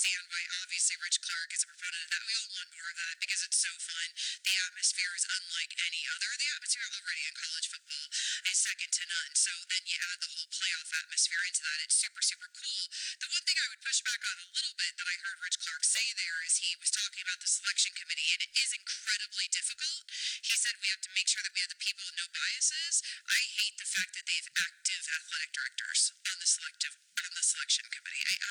understand why obviously Rich Clark is a proponent of that. We all want more of that because it's so fun. The atmosphere is unlike any other. The atmosphere already in college football is second to none. So then you add the whole playoff atmosphere into that. It's super, super cool. The one thing I would push back on a little bit that I heard Rich Clark say there is he was talking about the selection committee, and it is incredibly difficult. He said we have to make sure that we have the people with no biases. I hate the fact that they have active athletic directors on the selection committee. I